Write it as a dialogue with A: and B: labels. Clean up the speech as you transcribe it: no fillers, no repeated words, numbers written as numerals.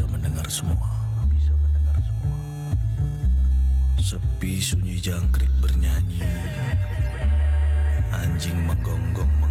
A: bisa mendengar semua. Sepi sunyi jangkrik bernyanyi, anjing menggonggong